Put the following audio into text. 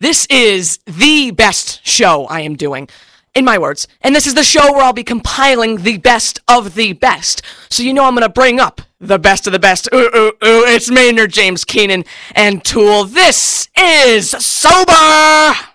This is the best show I am doing, in my words. And this is the show where I'll be compiling the best of the best. So you know I'm going to bring up the best of the best. It's Maynard James Keenan and Tool. This is Sober!